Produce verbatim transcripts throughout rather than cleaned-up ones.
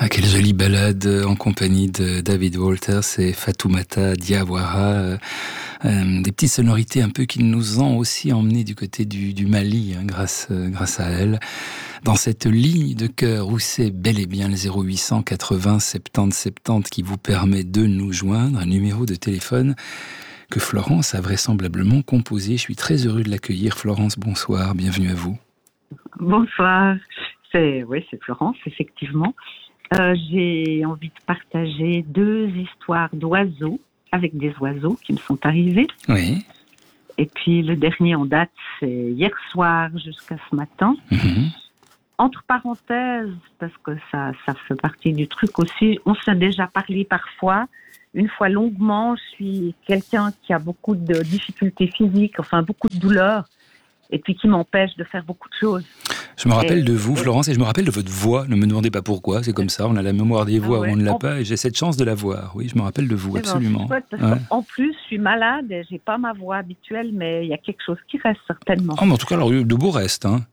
Ah, quelle jolie balade en compagnie de David Walters et Fatoumata Diawara. Euh, euh, des petites sonorités un peu qui nous ont aussi emmenés du côté du, du Mali, hein, grâce, euh, grâce à elle. Dans cette ligne de cœur où c'est bel et bien le zéro huit cent quatre-vingts soixante-dix soixante-dix qui vous permet de nous joindre, un numéro de téléphone que Florence a vraisemblablement composé. Je suis très heureux de l'accueillir. Florence, bonsoir, bienvenue à vous. Bonsoir, c'est, oui, c'est Florence, effectivement. Euh, j'ai envie de partager deux histoires d'oiseaux, avec des oiseaux qui me sont arrivés. Oui. Et puis le dernier en date, c'est hier soir jusqu'à ce matin. Mm-hmm. Entre parenthèses, parce que ça, ça fait partie du truc aussi, on s'est déjà parlé parfois, une fois longuement. Je suis quelqu'un qui a beaucoup de difficultés physiques, enfin beaucoup de douleurs, et puis qui m'empêche de faire beaucoup de choses. Je me rappelle et, de vous, et... Florence, et je me rappelle de votre voix. Ne me demandez pas pourquoi, c'est comme ça. On a la mémoire des voix, ah ouais, où on ne l'a en... pas, et j'ai cette chance de la voir. Oui, je me rappelle de vous, absolument. Ben, parce ouais. En plus, je suis malade et j'ai pas ma voix habituelle, mais il y a quelque chose qui reste certainement. Oh, mais en tout cas, alors, de beaux restes, hein.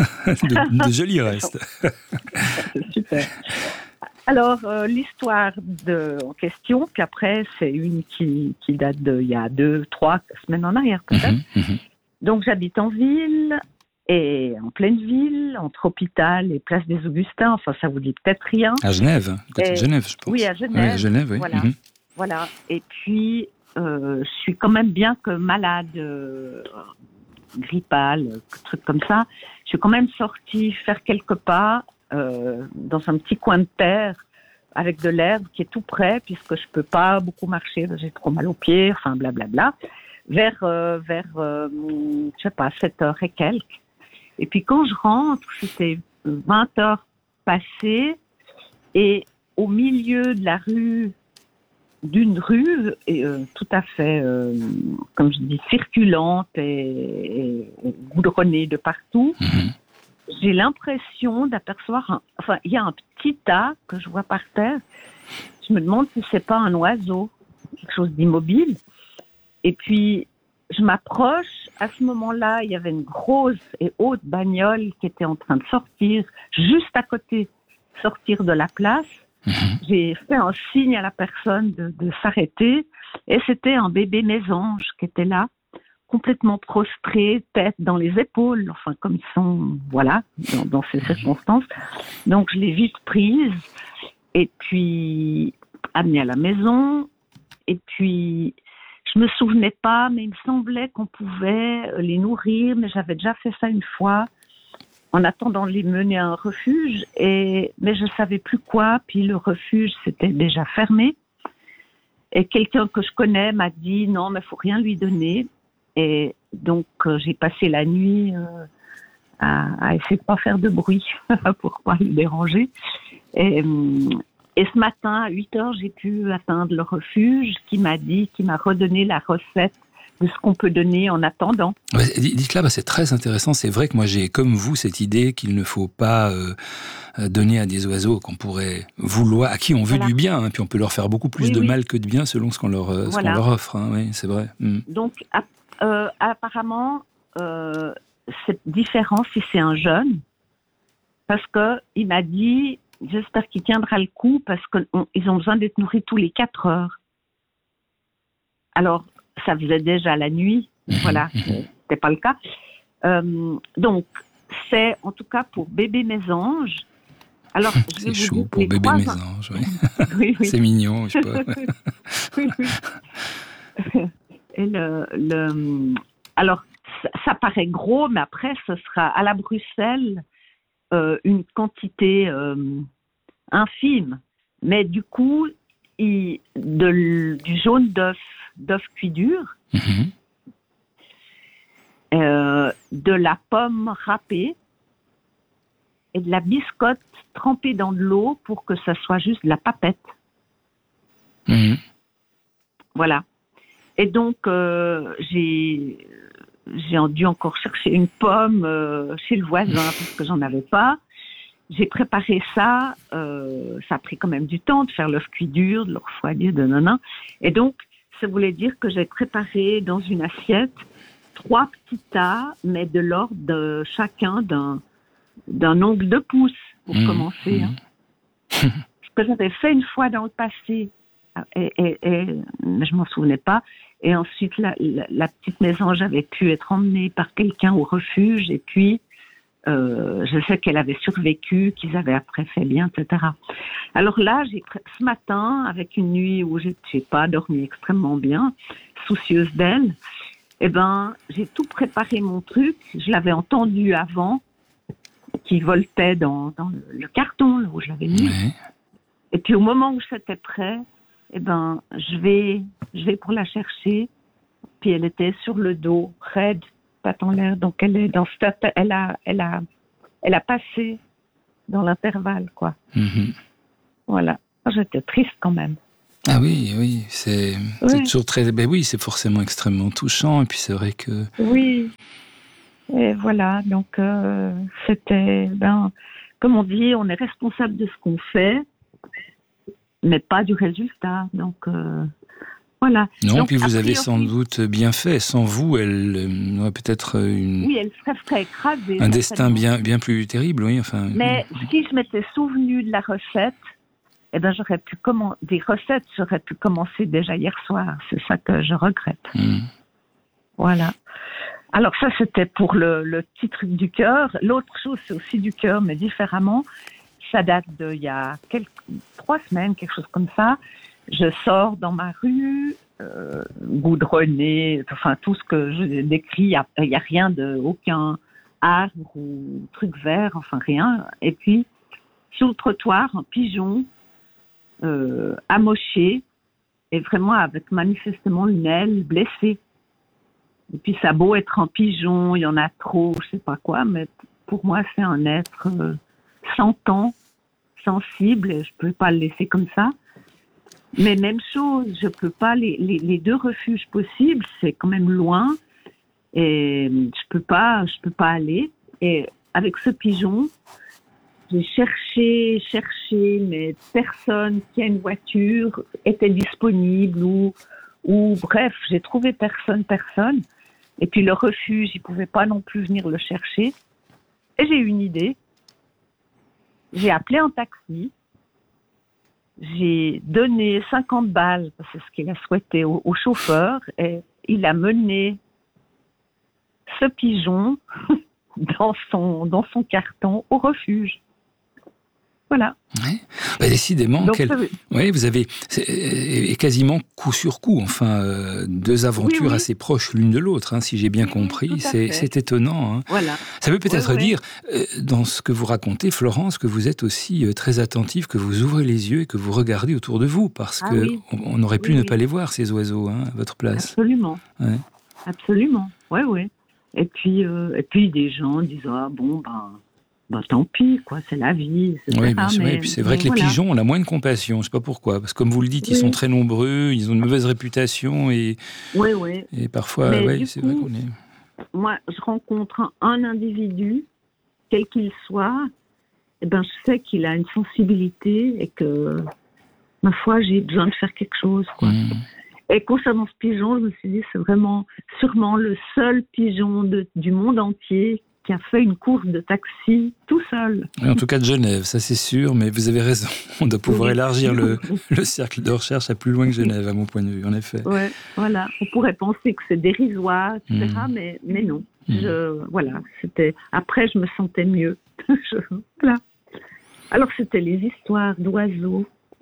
de, de jolis restes. C'est super. Alors, euh, l'histoire de, en question, puis après, c'est une qui, qui date d'il y a deux, trois semaines en arrière, peut-être. Mm-hmm, mm-hmm. Donc, j'habite en ville, et en pleine ville, entre hôpital et place des Augustins. Enfin, ça vous dit peut-être rien. À Genève, côté et, de Genève, je pense. Oui, à Genève. Oui, à Genève, oui. Voilà. Mm-hmm. Voilà. Et puis, euh, je suis quand même bien que malade, euh, grippale, truc comme ça. Je suis quand même sortie faire quelques pas euh, dans un petit coin de terre avec de l'herbe qui est tout près, puisque je peux pas beaucoup marcher, j'ai trop mal aux pieds, enfin, blablabla. Vers, euh, vers euh, je sais pas, sept heures et quelques. Et puis quand je rentre, c'était vingt heures passées, et au milieu de la rue, d'une rue, et, euh, tout à fait, euh, comme je dis, circulante et, et goudronnée de partout, mmh. J'ai l'impression d'apercevoir, un, enfin, il y a un petit tas que je vois par terre. Je me demande si c'est pas un oiseau, quelque chose d'immobile. Et puis, je m'approche. À ce moment-là, il y avait une grosse et haute bagnole qui était en train de sortir, juste à côté, sortir de la place. Mmh. J'ai fait un signe à la personne de, de s'arrêter. Et c'était un bébé mésange qui était là, complètement prostré, tête dans les épaules, enfin, comme ils sont, voilà, dans, dans ces circonstances. Donc, je l'ai vite prise. Et puis, amenée à la maison. Et puis... Je me souvenais pas, mais il me semblait qu'on pouvait les nourrir, mais j'avais déjà fait ça une fois, en attendant de les mener à un refuge, et, mais je savais plus quoi, puis le refuge s'était déjà fermé, et quelqu'un que je connais m'a dit non, mais faut rien lui donner, et donc euh, j'ai passé la nuit euh, à, à essayer de pas faire de bruit, pour pas le déranger, et... Et ce matin, à huit heures, j'ai pu atteindre le refuge qui m'a dit, qui m'a redonné la recette de ce qu'on peut donner en attendant. Ouais, dites-là, bah, c'est très intéressant. C'est vrai que moi, j'ai, comme vous, cette idée qu'il ne faut pas euh, donner à des oiseaux qu'on pourrait vouloir, à qui on veut voilà. du bien, hein, puis on peut leur faire beaucoup plus oui, de oui. mal que de bien selon ce qu'on leur, euh, voilà. ce qu'on leur offre. Hein, oui, c'est vrai. Mm. Donc, euh, apparemment, euh, c'est différent si c'est un jeune, parce qu'il m'a dit... J'espère qu'il tiendra le coup parce qu'ils ont besoin d'être nourris tous les quatre heures. Alors, ça faisait déjà la nuit. Voilà, c'était pas le cas. Euh, donc, c'est en tout cas pour bébé mésange. Alors, je c'est chaud pour bébé mésange, oui. oui, oui. C'est mignon, je sais pas. oui, oui. Et le, le... Alors, ça, ça paraît gros, mais après, ce sera à la Bruxelles. Euh, une quantité euh, infime, mais du coup, il, de, du jaune d'œuf, d'œuf cuit dur, mm-hmm. euh, de la pomme râpée et de la biscotte trempée dans de l'eau pour que ça soit juste de la papette. Mm-hmm. Voilà. Et donc, euh, j'ai... J'ai dû encore chercher une pomme euh, chez le voisin parce que j'en avais pas. J'ai préparé ça. Euh, ça a pris quand même du temps de faire l'œuf cuit dur, de le refroidir, de nanan. Et donc, ça voulait dire que j'ai préparé dans une assiette trois petits tas, mais de l'ordre de chacun d'un, d'un ongle de pouce pour mmh, commencer. Mmh. Hein. que j'avais fait une fois dans le passé, et, et, et mais je m'en souvenais pas. Et ensuite, la, la, la petite mésange avait pu être emmenée par quelqu'un au refuge, et puis euh, je sais qu'elle avait survécu, qu'ils avaient après fait bien, et cetera. Alors là, j'ai, ce matin, avec une nuit où j'ai, j'ai pas dormi extrêmement bien, soucieuse d'elle, eh ben, j'ai tout préparé mon truc. Je l'avais entendu avant, qui voltait dans, dans le, le carton là, où je l'avais mis. Ouais. Et puis au moment où c'était prêt, eh ben, je vais, je vais pour la chercher. Puis elle était sur le dos, raide, patte en l'air. Donc elle est dans cette, elle a, elle a, elle a passé dans l'intervalle, quoi. Mm-hmm. Voilà. J'étais triste quand même. Ah oui, oui, c'est, oui. c'est toujours très... Ben oui, c'est forcément extrêmement touchant, et puis c'est vrai que... Oui, et voilà, donc euh, c'était... Ben, comme on dit, on est responsable de ce qu'on fait, mais pas du résultat, donc euh, voilà. Non, donc, puis vous priori, avez sans doute bien fait. Sans vous, elle euh, aurait peut-être une... Oui, elle serait, serait écrasée. Un destin bien, bien plus terrible, oui, enfin... Mais si je m'étais souvenue de la recette, eh ben, j'aurais pu commen- des recettes, j'aurais pu commencer déjà hier soir. C'est ça que je regrette. Mmh. Voilà. Alors ça, c'était pour le, le petit truc du cœur. L'autre chose, c'est aussi du cœur, mais différemment. Ça date d'il y a quelques, trois semaines, quelque chose comme ça. Je sors dans ma rue, euh, goudronnée, enfin tout ce que je décris. Il n'y a, y a rien de, aucun arbre ou truc vert, enfin rien. Et puis, sur le trottoir, un pigeon euh, amoché et vraiment avec manifestement une aile blessée. Et puis ça a beau être un pigeon, il y en a trop, je sais pas quoi, mais pour moi c'est un être euh, sentant, sensible, et je peux pas le laisser comme ça. Mais même chose, je peux pas, les, les, les deux refuges possibles, c'est quand même loin, et je peux pas, je peux pas aller. Et avec ce pigeon, j'ai cherché, cherché, mais personne qui a une voiture était disponible ou, ou bref, j'ai trouvé personne, personne. Et puis le refuge, ils pouvaient pas non plus venir le chercher. Et j'ai eu une idée. J'ai appelé un taxi. J'ai donné cinquante balles, c'est ce qu'il a souhaité au, au chauffeur, et il a mené ce pigeon dans son, dans son carton au refuge. Voilà. Ouais. Bah, décidément, Donc, quel... ça... ouais, vous avez et quasiment coup sur coup, enfin, euh, deux aventures oui, oui. assez proches l'une de l'autre, hein, si j'ai bien oui, compris. C'est, c'est étonnant. Hein. Voilà. Ça veut peut-être ouais, dire, ouais. euh, dans ce que vous racontez, Florence, que vous êtes aussi euh, très attentive, que vous ouvrez les yeux et que vous regardez autour de vous, parce Ah, que oui. on, on aurait pu oui, ne oui. pas les voir, ces oiseaux, hein, à votre place. Absolument. Ouais. Absolument. Ouais, ouais. Et puis, euh, et puis des gens disent ah bon ben. Bah, tant pis, quoi, c'est la vie, et cetera. Oui, bien sûr. Mais, et puis c'est vrai que les voilà. pigeons, on a moins de compassion. Je ne sais pas pourquoi. Parce que comme vous le dites, oui. Ils sont très nombreux, ils ont une mauvaise réputation et, oui, oui. et parfois, mais ouais, du c'est coup, vrai qu'on est... Moi, je rencontre un, un individu, quel qu'il soit, et ben, je sais qu'il a une sensibilité et que, ma foi, j'ai besoin de faire quelque chose, quoi. Mmh. Et concernant ce pigeon, je me suis dit, c'est vraiment, sûrement le seul pigeon de, du monde entier qui a fait une course de taxi tout seul. Oui, en tout cas de Genève, ça c'est sûr, mais vous avez raison, on doit pouvoir oui. élargir le, le cercle de recherche à plus loin que Genève, à mon point de vue, en effet. Ouais, voilà, on pourrait penser que c'est dérisoire, et cetera, mmh. mais, mais non. Mmh. Je, voilà, c'était... Après, je me sentais mieux. je, voilà. Alors, c'était les histoires d'oiseaux,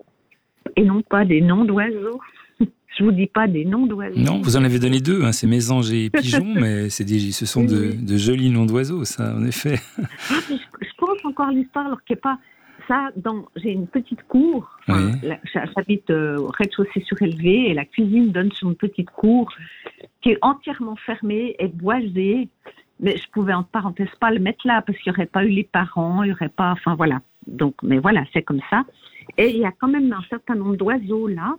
et non pas des noms d'oiseaux. Je vous dis pas des noms d'oiseaux. Non, vous en avez donné deux, hein, c'est mésange et pigeon, mais c'est des, ce sont oui, de, oui. de jolis noms d'oiseaux, ça, en effet. Ah, je, je pense encore l'histoire, alors qu'il n'y a pas... Ça, dans, j'ai une petite cour, enfin, oui. la, j'habite euh, au rez-de-chaussée surélevé, et la cuisine donne sur une petite cour qui est entièrement fermée et boisée, mais je pouvais en parenthèse pas le mettre là, parce qu'il n'y aurait pas eu les parents, il n'y aurait pas... Enfin, voilà. Donc, mais voilà, c'est comme ça. Et il y a quand même un certain nombre d'oiseaux là,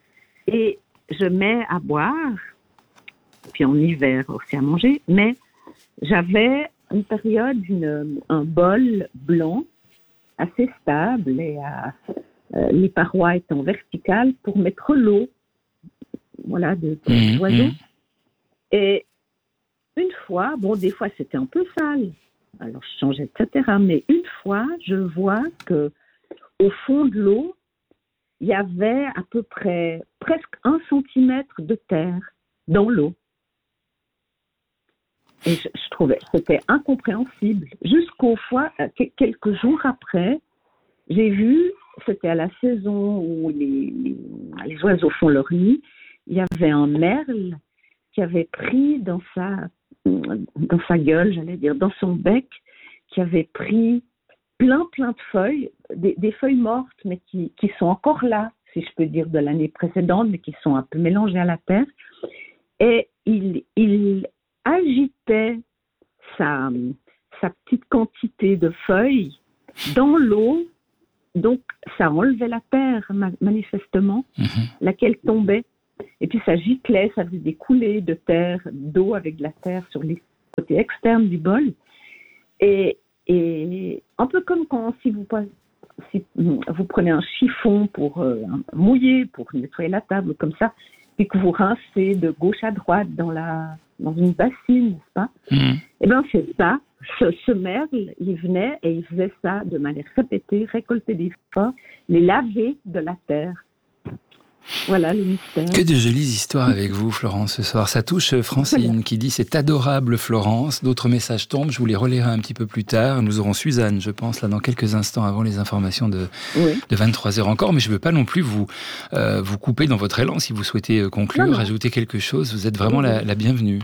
et je mets à boire, puis en hiver aussi à manger, mais j'avais une période, une, un bol blanc assez stable, et à, euh, les parois étant verticales pour mettre l'eau, voilà, de, de mmh, oiseaux. Mmh. Et une fois, bon, des fois c'était un peu sale, alors je changeais, et cetera. Mais une fois, je vois que au fond de l'eau, il y avait à peu près presque un centimètre de terre dans l'eau. Et je, je trouvais que c'était incompréhensible. Jusqu'au fois, quelques jours après, j'ai vu, c'était à la saison où les, les, les oiseaux font leur nid, il y avait un merle qui avait pris dans sa, dans sa gueule, j'allais dire, dans son bec, qui avait pris plein, plein de feuilles, des, des feuilles mortes, mais qui, qui sont encore là, si je peux dire, de l'année précédente, mais qui sont un peu mélangées à la terre. Et il, il agitait sa, sa petite quantité de feuilles dans l'eau. Donc, ça enlevait la terre, manifestement, mm-hmm. laquelle tombait. Et puis, ça giclait, ça faisait des coulées de terre, d'eau avec de la terre sur les côtés externes du bol. Et, et un peu comme quand, si vous, si vous prenez un chiffon pour euh, mouiller, pour nettoyer la table, comme ça, puis que vous rincez de gauche à droite dans, la, dans une bassine, n'est-ce pas? Mm. Eh bien, c'est ça. Ce, ce merle, il venait et il faisait ça de manière répétée, récolter des feuilles, les laver de la terre. Voilà le mystère. Que de jolies histoires avec vous, Florence, ce soir. Ça touche Francine voilà. qui dit « C'est adorable, Florence ». D'autres messages tombent, je vous les relirai un petit peu plus tard. Nous aurons Suzanne, je pense, là dans quelques instants avant les informations de, oui. de vingt-trois heures encore. Mais je ne veux pas non plus vous, euh, vous couper dans votre élan. Si vous souhaitez conclure, non, non. ajouter quelque chose, vous êtes vraiment oui. la, la bienvenue.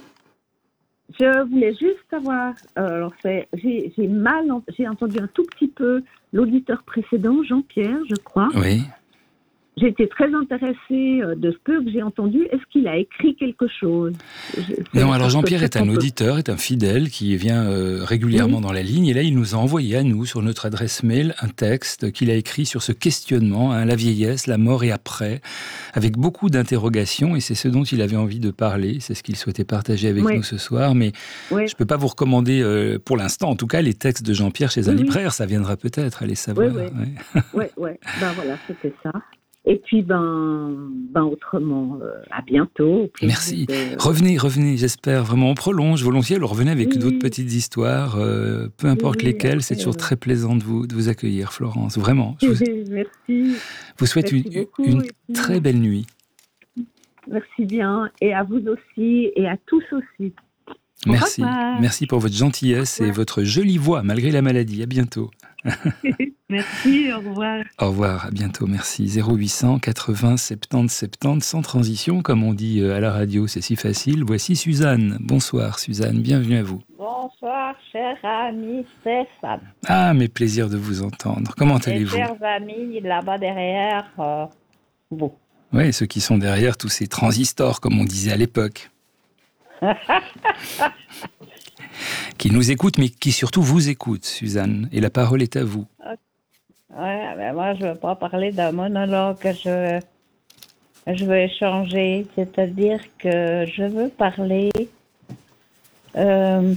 Je voulais juste savoir, euh, alors c'est, j'ai, j'ai mal, j'ai entendu un tout petit peu l'auditeur précédent, Jean-Pierre, je crois. Oui. J'ai été très intéressée de ce peu que j'ai entendu. Est-ce qu'il a écrit quelque chose? Je, non, alors Jean-Pierre est un auditeur, est un fidèle qui vient euh, régulièrement oui. dans la ligne. Et là, il nous a envoyé à nous, sur notre adresse mail, un texte qu'il a écrit sur ce questionnement, hein, la vieillesse, la mort et après, avec beaucoup d'interrogations. Et c'est ce dont il avait envie de parler. C'est ce qu'il souhaitait partager avec oui. nous ce soir. Mais oui. je ne peux pas vous recommander, euh, pour l'instant, en tout cas, les textes de Jean-Pierre chez un oui, libraire. Oui. Ça viendra peut-être, allez savoir. Oui, oui. Oui, oui. Ouais. Ben voilà, c'était ça. Et puis, ben, ben autrement, euh, à bientôt. Merci. De... Revenez, revenez, j'espère. Vraiment, on prolonge volontiers. Alors, revenez avec oui. d'autres petites histoires, euh, peu importe oui, lesquelles. C'est toujours très plaisant de vous, de vous accueillir, Florence. Vraiment. Je vous... Merci. vous souhaite Merci une, une puis... très belle nuit. Merci bien. Et à vous aussi, et à tous aussi. Merci. Merci pour votre gentillesse et votre jolie voix, malgré la maladie. À bientôt. Merci, au revoir. Au revoir, à bientôt, merci. zéro huit cent quatre-vingts soixante-dix soixante-dix, sans transition, comme on dit à la radio, c'est si facile. Voici Suzanne. Bonsoir Suzanne, bienvenue à vous. Bonsoir, cher ami Stéphane. Ah, mes plaisirs de vous entendre. Comment Et allez-vous? Chers amis, là-bas derrière, euh, vous. Oui, ceux qui sont derrière tous ces transistors, comme on disait à l'époque. Qui nous écoutent, mais qui surtout vous écoutent, Suzanne. Et la parole est à vous. Ouais, mais moi, je ne veux pas parler d'un monologue. Je, je veux échanger. C'est-à-dire que je veux parler euh,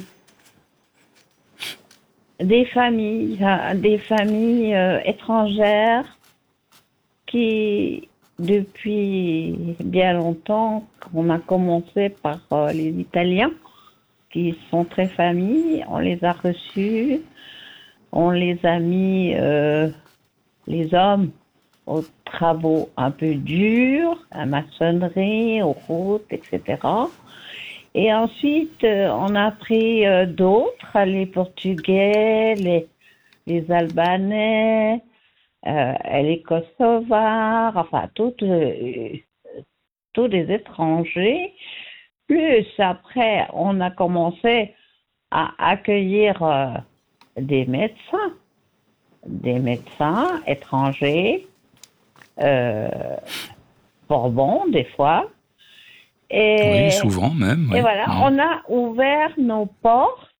des familles, des familles euh, étrangères qui, depuis bien longtemps, on a commencé par euh, les Italiens, qui sont très familles, on les a reçus, on les a mis, euh, les hommes, aux travaux un peu durs, à maçonnerie, aux routes, et cetera. Et ensuite, euh, on a pris euh, d'autres, les Portugais, les, les Albanais, euh, les Kosovars, enfin, toutes, euh, tous les étrangers. Plus après, on a commencé à accueillir euh, des médecins, des médecins étrangers, euh, Bourbon des fois. Et, oui, souvent même. Et oui. voilà, oui. on a ouvert nos portes.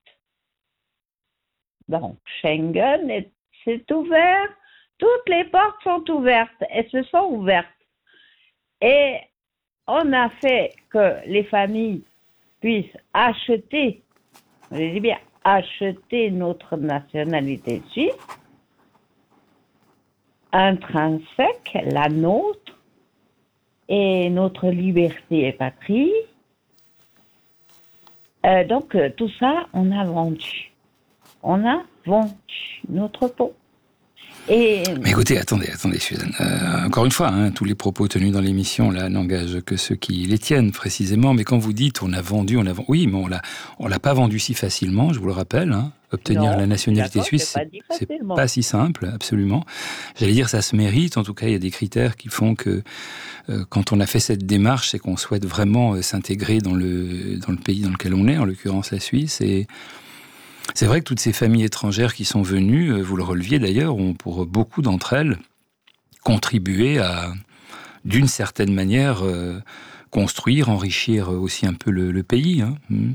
Donc, Schengen, est, c'est ouvert. Toutes les portes sont ouvertes. Elles se sont ouvertes. Et on a fait que les familles puissent acheter, je dis bien acheter notre nationalité suisse, intrinsèque, la nôtre, et notre liberté et patrie. Euh, donc, euh, tout ça, on a vendu. On a vendu notre peau. Et... Mais écoutez, attendez, attendez, Suzanne. Euh, encore une fois, hein, tous les propos tenus dans l'émission là n'engagent que ceux qui les tiennent précisément. Mais quand vous dites on a vendu, on a vendu, oui, mais on l'a, on l'a pas vendu si facilement. Je vous le rappelle. Hein. Obtenir non, la nationalité suisse, c'est, c'est, c'est pas si simple, absolument. J'allais dire, ça se mérite. En tout cas, il y a des critères qui font que euh, quand on a fait cette démarche, c'est qu'on souhaite vraiment euh, s'intégrer dans le dans le pays dans lequel on est, en l'occurrence la Suisse. Et c'est vrai que toutes ces familles étrangères qui sont venues, vous le releviez d'ailleurs, ont pour beaucoup d'entre elles contribué à, d'une certaine manière, euh, construire, enrichir aussi un peu le, le pays. Hein. Mmh.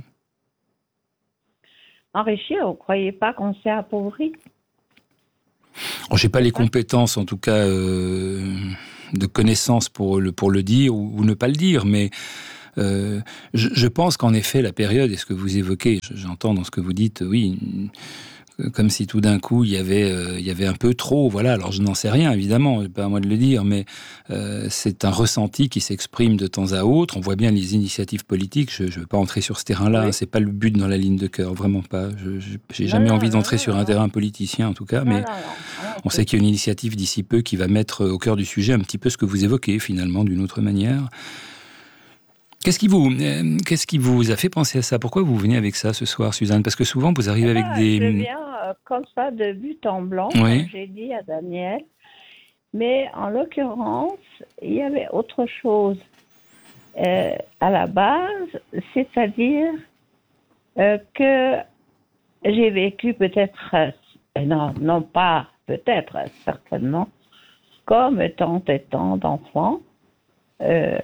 Enrichir, vous ne croyez pas qu'on s'est appauvri ? Oh, je n'ai pas les compétences, en tout cas, euh, de connaissances pour le, pour le dire ou, ou ne pas le dire, mais Euh, je, je pense qu'en effet, la période, et ce que vous évoquez, j'entends dans ce que vous dites, oui, comme si tout d'un coup, il y avait, euh, il y avait un peu trop, voilà, alors je n'en sais rien, évidemment, c'est pas à moi de le dire, mais euh, c'est un ressenti qui s'exprime de temps à autre. On voit bien les initiatives politiques, je ne veux pas entrer sur ce terrain-là, oui. hein, c'est pas le but dans la ligne de cœur, vraiment pas. Je n'ai jamais non, envie non, d'entrer non, sur non. un terrain politicien, en tout cas, mais non, non, non. on sait qu'il y a une initiative d'ici peu qui va mettre au cœur du sujet un petit peu ce que vous évoquez, finalement, d'une autre manière. Qu'est-ce qui, vous, euh, qu'est-ce qui vous a fait penser à ça ? Pourquoi vous venez avec ça ce soir, Suzanne ? Parce que souvent, vous arrivez eh ben, avec des... Je viens euh, comme ça de but en blanc, oui. comme j'ai dit à Daniel. Mais en l'occurrence, il y avait autre chose. Euh, à la base, c'est-à-dire euh, que j'ai vécu peut-être, euh, non, non pas peut-être, certainement, comme tant et tant d'enfants, euh,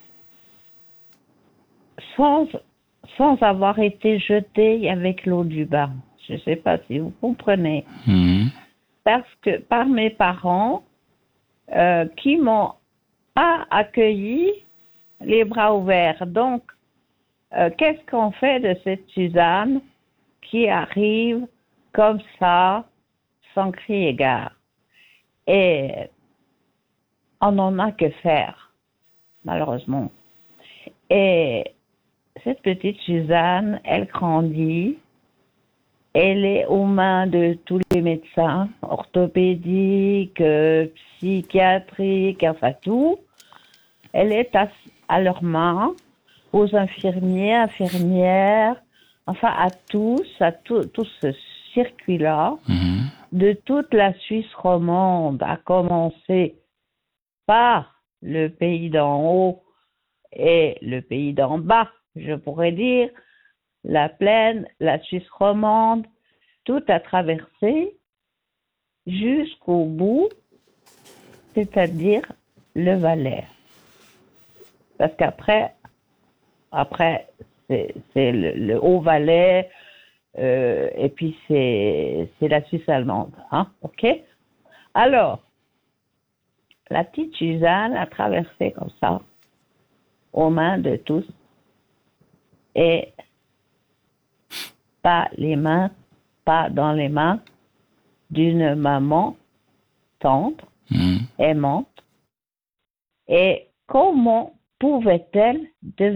Sans, sans avoir été jeté avec l'eau du bain. Je ne sais pas si vous comprenez. Mmh. Parce que par mes parents, euh, qui m'ont pas accueilli les bras ouverts. Donc, euh, qu'est-ce qu'on fait de cette Suzanne qui arrive comme ça, sans cri et gare ? Et on n'en a que faire, malheureusement. Et cette petite Suzanne, elle grandit, elle est aux mains de tous les médecins, orthopédiques, euh, psychiatriques, enfin tout. Elle est à, à leurs mains, aux infirmiers, infirmières, enfin à tous, à tout, tout ce circuit-là, mmh. de toute la Suisse romande, à commencer par le pays d'en haut et le pays d'en bas. Je pourrais dire, la plaine, la Suisse romande, tout a traversé jusqu'au bout, c'est-à-dire le Valais. Parce qu'après, après, c'est, c'est le, le Haut-Valais, euh, et puis c'est, c'est la Suisse allemande. Hein? OK? Alors, la petite Suzanne a traversé comme ça, aux mains de tous, et pas les mains, pas dans les mains d'une maman tendre, mmh. aimante. Et comment pouvait-elle devenir ?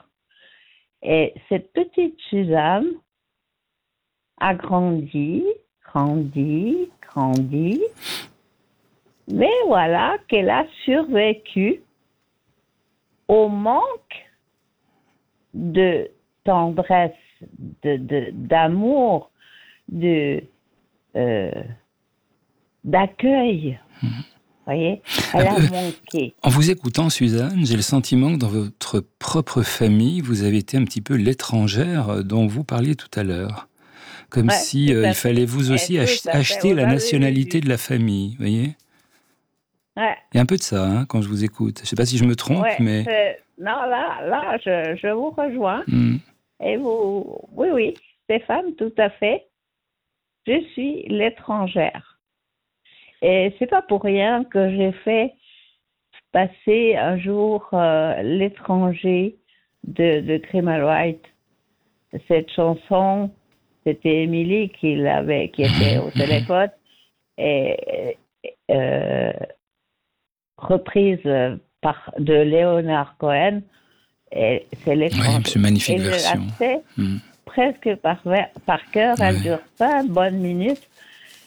Et cette petite Suzanne a grandi, grandi, grandi, mais voilà qu'elle a survécu au manque de tendresse, de, de, d'amour, de, euh, d'accueil. Mmh. Vous voyez, elle a manqué. En vous écoutant, Suzanne, j'ai le sentiment que dans votre propre famille, vous avez été un petit peu l'étrangère dont vous parliez tout à l'heure. Comme ouais, si euh, il fallait vous aussi ach- acheter la nationalité de la famille, vous voyez ? Ouais. Il y a un peu de ça, hein, quand je vous écoute. Je ne sais pas si je me trompe, ouais, mais... C'est... Non, là, là je, je vous rejoins. Mm. Et vous... Oui, oui, Stéphane, tout à fait. Je suis l'étrangère. Et c'est pas pour rien que j'ai fait passer un jour euh, l'étranger de, de Cream White. Cette chanson, c'était Émilie qui l'avait, qui était au téléphone, et... Euh, reprise par de Léonard Cohen, et c'est l'étranger. Oui, c'est une magnifique et version. Je la sais mmh. presque par, par cœur, elle ouais. dure pas une bonne minute,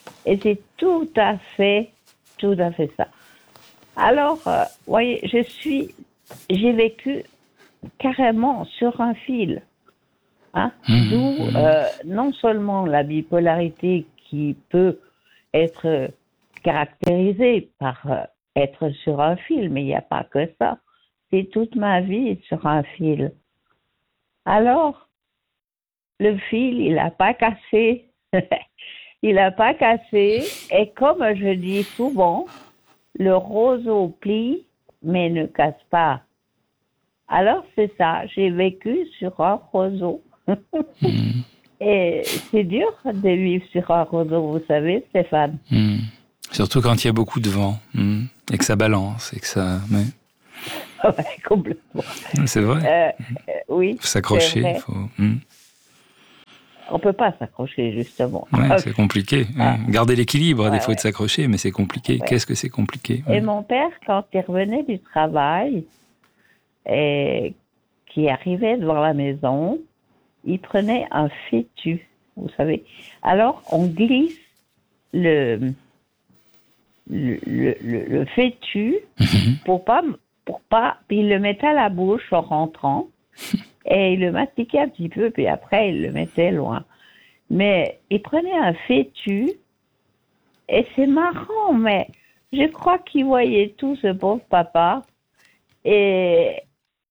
Et c'est tout à fait, tout à fait ça. Alors, vous euh, voyez, je suis, j'ai vécu carrément sur un fil. Hein, mmh, d'où mmh. Euh, non seulement la bipolarité qui peut être caractérisée par euh, être sur un fil, mais il n'y a pas que ça. C'est toute ma vie sur un fil. Alors, le fil, il n'a pas cassé. Il n'a pas cassé. Et comme je dis souvent, le roseau plie, mais ne casse pas. Alors, c'est ça. J'ai vécu sur un roseau. Mmh. Et c'est dur de vivre sur un roseau, vous savez, Stéphane. Mmh. Surtout quand il y a beaucoup de vent, mmh. et que ça balance, et que ça... Ouais. Ouais, complètement. C'est vrai. Euh, euh, oui. Il faut s'accrocher. Il faut... mmh. On ne peut pas s'accrocher, justement. Ouais, c'est compliqué. Ah. Ouais. Garder l'équilibre, ouais, des fois, ouais. de s'accrocher, mais c'est compliqué. Ouais. Qu'est-ce que c'est compliqué? Et ouais. mon père, quand il revenait du travail, et qui arrivait devant la maison, il prenait un fétu, vous savez. Alors, on glisse le, le, le, le fétu mm-hmm. pour pas, pour pas... Puis il le mettait à la bouche en rentrant, et il le mastiquait un petit peu, puis après, il le mettait loin. Mais il prenait un fétu, et c'est marrant, mais je crois qu'il voyait tout, ce pauvre papa, et...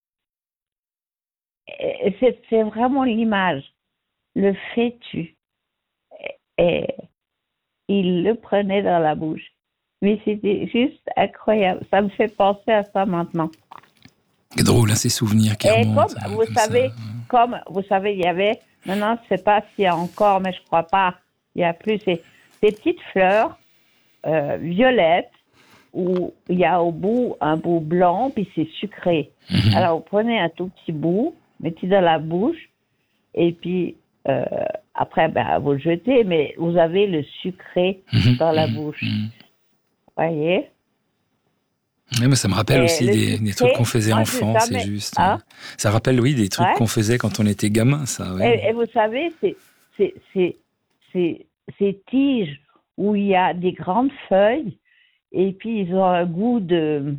C'est, c'est vraiment l'image, le fétu. Et, et il le prenait dans la bouche. Mais c'était juste incroyable. Ça me fait penser à ça maintenant. C'est drôle, hein, ces souvenirs qui et remontent. Comme, vous comme savez, ça. comme vous savez, il y avait, maintenant je ne sais pas s'il y a encore, mais je ne crois pas, il y a plus, ces, ces petites fleurs euh, violettes où il y a au bout un bout blanc, puis c'est sucré. Mm-hmm. Alors vous prenez un tout petit bout, mettez dans la bouche, et puis euh, après, ben, vous le jetez, mais vous avez le sucré mmh, dans la mmh, bouche. Vous mmh. voyez? Oui, mais ça me rappelle et aussi des, sucré, des trucs qu'on faisait moi, enfant, c'est mais... juste. Ah. Ça rappelle, oui, des trucs ouais. qu'on faisait quand on était gamin, ça. Ouais. Et, et vous savez, c'est, c'est, c'est, c'est, ces tiges où il y a des grandes feuilles, et puis ils ont un goût de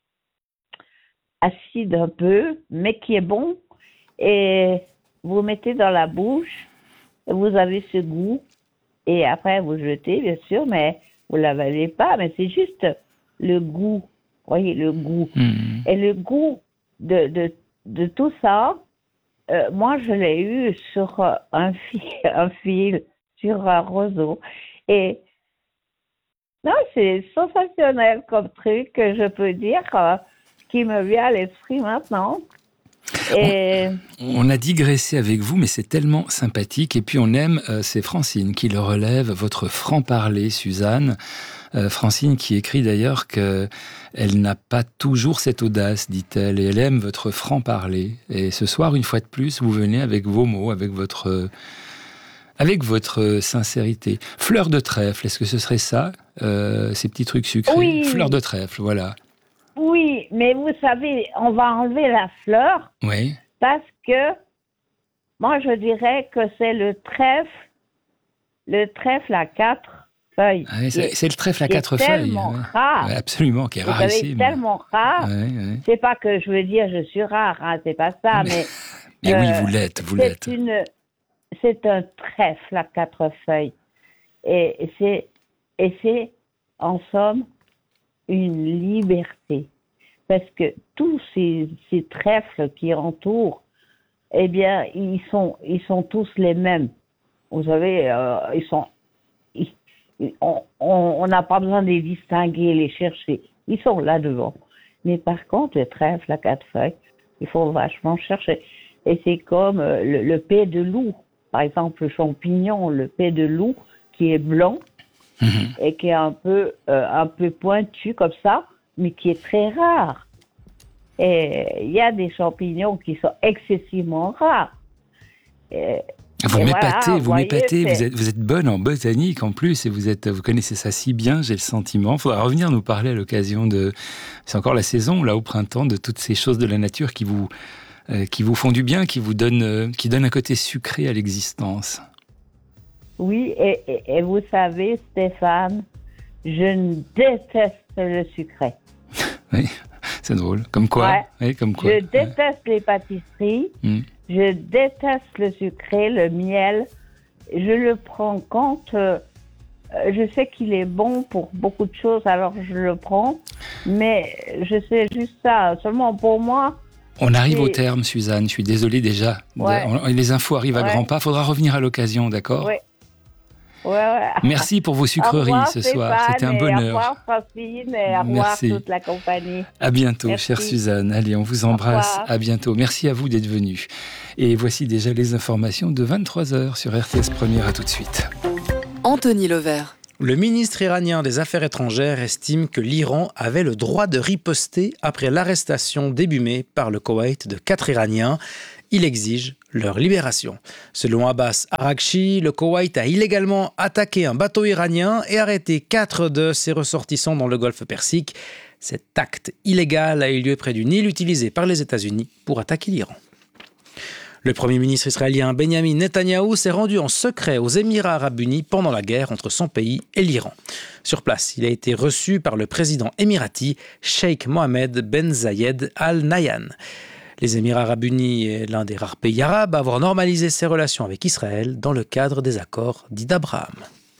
acide un peu, mais qui est bon. Et vous mettez dans la bouche, vous avez ce goût, et après vous jetez, bien sûr, mais vous ne l'avalez pas, mais c'est juste le goût, vous voyez, le goût. Mmh. Et le goût de, de, de tout ça, euh, moi je l'ai eu sur un fil, un fil, sur un roseau. Et non, c'est sensationnel comme truc que je peux dire, euh, qui me vient à l'esprit maintenant. Et... On, on a digressé avec vous, mais c'est tellement sympathique. Et puis on aime, euh, c'est Francine qui le relève, votre franc-parler, Suzanne. Euh, Francine qui écrit d'ailleurs qu'elle n'a pas toujours cette audace, dit-elle, et elle aime votre franc-parler. Et ce soir, une fois de plus, vous venez avec vos mots, avec votre, euh, avec votre sincérité. Fleur de trèfle, est-ce que ce serait ça, euh, ces petits trucs sucrés? Oui. Fleur de trèfle, voilà. Oui, mais vous savez, on va enlever la fleur. Oui. Parce que, moi, je dirais que c'est le trèfle, le trèfle à quatre feuilles. Ah oui, c'est, c'est le trèfle à quatre feuilles. C'est tellement ouais. rare. Ouais, absolument, qui est rarissime. C'est tellement rare. Ouais, ouais. C'est pas que je veux dire je suis rare, hein, c'est pas ça, mais... mais euh, oui, vous l'êtes, vous c'est l'êtes. Une, c'est un trèfle à quatre feuilles. Et c'est, et c'est, en somme, une liberté. Parce que tous ces, ces trèfles qui entourent, eh bien, ils sont, ils sont tous les mêmes. Vous savez, euh, ils sont, ils, on n'a pas besoin de les distinguer, les chercher. Ils sont là devant. Mais par contre, le trèfle à quatre feuilles, il faut vachement chercher. Et c'est comme euh, le, le paix de loup. Par exemple, le champignon, le paix de loup, qui est blanc mmh. et qui est un peu, euh, un peu pointu comme ça, mais qui est très rare. Et il y a des champignons qui sont excessivement rares. Et, vous et m'épatez, voilà, vous voyez, m'épatez. c'est... Vous êtes, vous êtes bonne en botanique en plus, et vous êtes, vous connaissez ça si bien. J'ai le sentiment. Il faudra revenir nous parler à l'occasion de. C'est encore la saison là au printemps de toutes ces choses de la nature qui vous, euh, qui vous font du bien, qui vous donnent, euh, qui donnent un côté sucré à l'existence. Oui, et, et, et vous savez, Stéphane, je déteste le sucré. Oui, c'est drôle. Comme quoi, ouais. oui, comme quoi. Je déteste ouais. les pâtisseries, mm. je déteste le sucré, le miel. Je le prends quand euh, je sais qu'il est bon pour beaucoup de choses, alors je le prends. Mais je sais juste ça, seulement pour moi. On arrive au terme, Suzanne. Je suis désolée déjà. Ouais. Les infos arrivent à ouais. grands pas. Il faudra revenir à l'occasion, d'accord ? Oui. Ouais, ouais. Merci pour vos sucreries revoir, ce Stéphane, soir. C'était un bonheur. Au revoir, Francine, et au revoir Merci. toute la compagnie. À bientôt, Merci. chère Suzanne. Allez, on vous embrasse. À bientôt. Merci à vous d'être venus. Et voici déjà les informations de vingt-trois heures sur R T S Première. À tout de suite. Anthony Levert. Le ministre iranien des Affaires étrangères estime que l'Iran avait le droit de riposter après l'arrestation début mai par le Koweït de quatre Iraniens. Il exige leur libération. Selon Abbas Araghchi, le Koweït a illégalement attaqué un bateau iranien et arrêté quatre de ses ressortissants dans le golfe Persique. Cet acte illégal a eu lieu près d'une île utilisée par les États-Unis pour attaquer l'Iran. Le Premier ministre israélien Benjamin Netanyahou s'est rendu en secret aux Émirats arabes unis pendant la guerre entre son pays et l'Iran. Sur place, il a été reçu par le président émirati Sheikh Mohammed Ben Zayed Al Nahyan. Les Émirats arabes unis est l'un des rares pays arabes à avoir normalisé ses relations avec Israël dans le cadre des accords dits d'Abraham.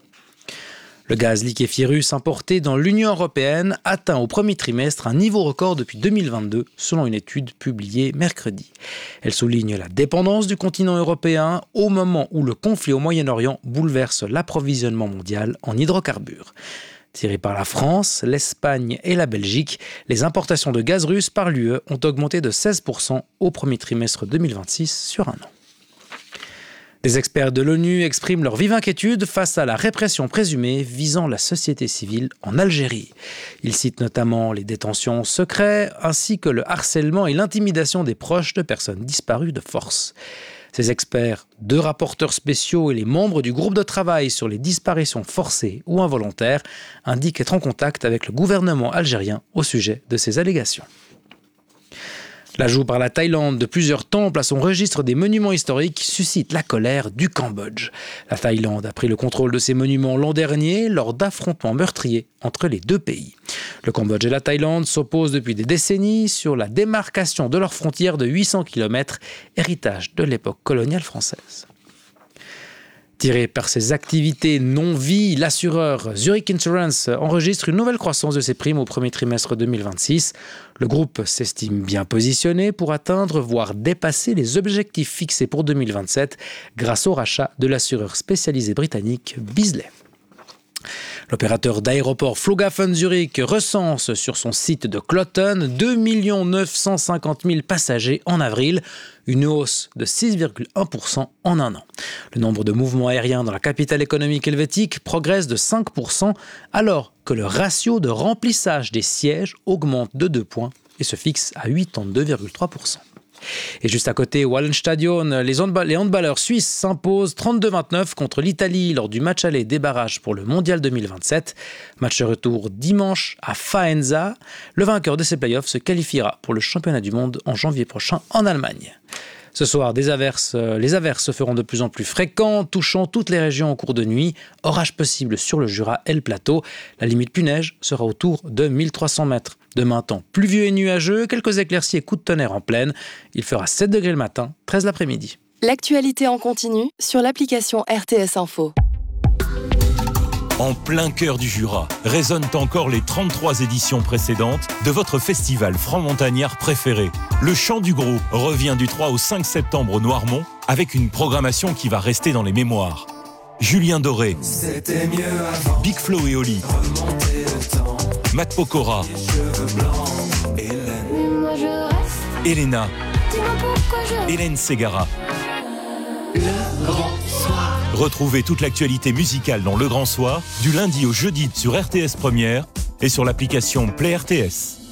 Le gaz liquéfié russe importé dans l'Union européenne atteint au premier trimestre un niveau record depuis deux mille vingt-deux, selon une étude publiée mercredi. Elle souligne la dépendance du continent européen au moment où le conflit au Moyen-Orient bouleverse l'approvisionnement mondial en hydrocarbures. Tirées par la France, l'Espagne et la Belgique, les importations de gaz russe par l'U E ont augmenté de seize pour cent au premier trimestre deux mille vingt-six sur un an. Les experts de l'ONU expriment leur vive inquiétude face à la répression présumée visant la société civile en Algérie. Ils citent notamment les détentions secrètes ainsi que le harcèlement et l'intimidation des proches de personnes disparues de force. Ces experts, deux rapporteurs spéciaux et les membres du groupe de travail sur les disparitions forcées ou involontaires indiquent être en contact avec le gouvernement algérien au sujet de ces allégations. L'ajout par la Thaïlande de plusieurs temples à son registre des monuments historiques suscite la colère du Cambodge. La Thaïlande a pris le contrôle de ces monuments l'an dernier lors d'affrontements meurtriers entre les deux pays. Le Cambodge et la Thaïlande s'opposent depuis des décennies sur la démarcation de leurs frontières de huit cents kilomètres, héritage de l'époque coloniale française. Tiré par ses activités non-vie, l'assureur Zurich Insurance enregistre une nouvelle croissance de ses primes au premier trimestre deux mille vingt-six. Le groupe s'estime bien positionné pour atteindre, voire dépasser les objectifs fixés pour deux mille vingt-sept grâce au rachat de l'assureur spécialisé britannique Beazley. L'opérateur d'aéroport Flughafen Zurich recense sur son site de Kloten deux millions neuf cent cinquante mille passagers en avril, une hausse de six virgule un pour cent en un an. Le nombre de mouvements aériens dans la capitale économique helvétique progresse de cinq pour cent, alors que le ratio de remplissage des sièges augmente de deux points et se fixe à quatre-vingt-deux virgule trois pour cent. Et juste à côté, Wallenstadion, les, handball- les handballeurs suisses s'imposent trente-deux vingt-neuf contre l'Italie lors du match aller des barrages pour le Mondial deux mille vingt-sept. Match retour dimanche à Faenza. Le vainqueur de ces playoffs se qualifiera pour le championnat du monde en janvier prochain en Allemagne. Ce soir, des averses, euh, les averses se feront de plus en plus fréquentes, touchant toutes les régions en cours de nuit. Orage possible sur le Jura et le plateau. La limite pluie-neige sera autour de mille trois cents mètres. Demain, temps pluvieux et nuageux, quelques éclaircies et coups de tonnerre en pleine. Il fera sept degrés le matin, treize l'après-midi. L'actualité en continu sur l'application R T S Info. En plein cœur du Jura, résonnent encore les trente-trois éditions précédentes de votre festival franc-montagnard préféré. Le Chant du Gros revient du trois au cinq septembre au Noirmont avec une programmation qui va rester dans les mémoires. Julien Doré, Big Flo et Oli, Matt Pokora, Elena, Hélène Ségara. Le Grand Soir. Retrouvez toute l'actualité musicale dans Le Grand Soir, du lundi au jeudi sur R T S Première et sur l'application Play R T S.